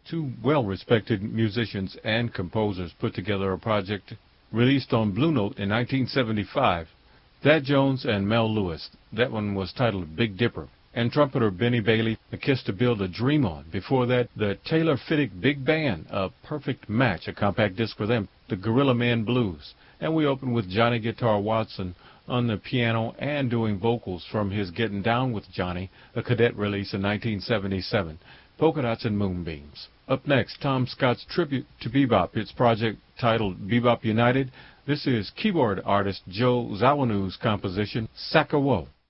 Two well-respected musicians and composers put together a project released on Blue Note in 1975. Thad Jones and Mel Lewis. That one was titled Big Dipper. And trumpeter Benny Bailey, A Kiss to Build a Dream On. Before that, the Taylor Fiddick Big Band, a perfect match, a compact disc for them, the Gorilla Man Blues. And we open with Johnny Guitar Watson on the piano and doing vocals from his Getting Down with Johnny, a cadet release in 1977, Polka Dots and Moonbeams. Up next, Tom Scott's tribute to bebop, its project titled Bebop United. This is keyboard artist Joe Zawinul's composition, Sacagawea.